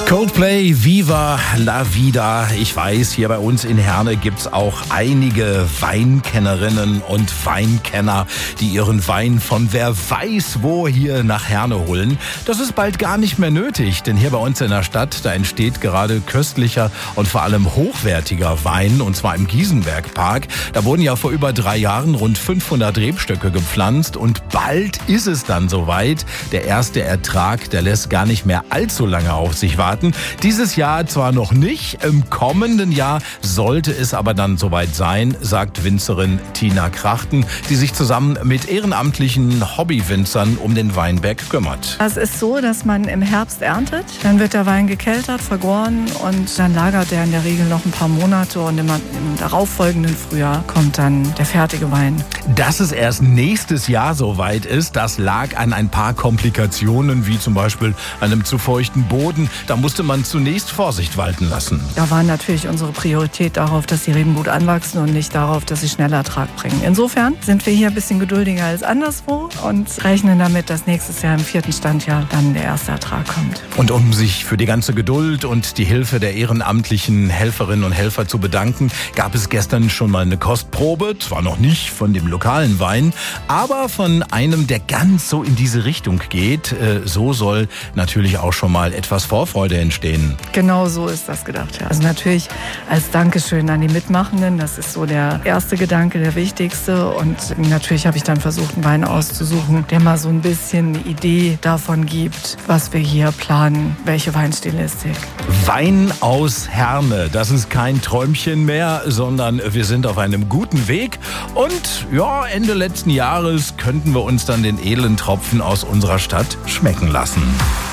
Coldplay, Viva la Vida. Ich weiß, hier bei uns in Herne gibt's auch einige Weinkennerinnen und Weinkenner, die ihren Wein von wer weiß wo hier nach Herne holen. Das ist bald gar nicht mehr nötig, denn hier bei uns in der Stadt, da entsteht gerade köstlicher und vor allem hochwertiger Wein, und zwar im Giesenbergpark. Da wurden ja vor über 3 Jahren rund 500 Rebstöcke gepflanzt und bald ist es dann soweit. Der erste Ertrag, der lässt gar nicht mehr allzu lange auf sich warten. Dieses Jahr zwar noch nicht, im kommenden Jahr sollte es aber dann soweit sein, sagt Winzerin Tina Krachten, die sich zusammen mit ehrenamtlichen Hobbywinzern um den Weinberg kümmert. Es ist so, dass man im Herbst erntet, dann wird der Wein gekeltert, vergoren und dann lagert der in der Regel noch ein paar Monate und im darauffolgenden Frühjahr kommt dann der fertige Wein. Dass es erst nächstes Jahr soweit ist, das lag an ein paar Komplikationen, wie zum Beispiel einem zu feuchten Boden. Da musste man zunächst Vorsicht walten lassen. Da war natürlich unsere Priorität darauf, dass die Reben gut anwachsen und nicht darauf, dass sie schnell Ertrag bringen. Insofern sind wir hier ein bisschen geduldiger als anderswo und rechnen damit, dass nächstes Jahr im 4. Standjahr dann der erste Ertrag kommt. Und um sich für die ganze Geduld und die Hilfe der ehrenamtlichen Helferinnen und Helfer zu bedanken, gab es gestern schon mal eine Kostprobe. Zwar noch nicht von dem lokalen Wein, aber von einem, der ganz so in diese Richtung geht. So soll natürlich auch schon mal etwas Vorfreude entstehen. Genau so ist das gedacht, ja. Also natürlich als Dankeschön an die Mitmachenden. Das ist so der erste Gedanke, der wichtigste. Und natürlich habe ich dann versucht, einen Wein auszusuchen, der mal so ein bisschen eine Idee davon gibt, was wir hier planen, welche Weinstilistik. Wein aus Herne, das ist kein Träumchen mehr, sondern wir sind auf einem guten Weg. Und ja, Ende letzten Jahres könnten wir uns dann den edlen Tropfen aus unserer Stadt schmecken lassen.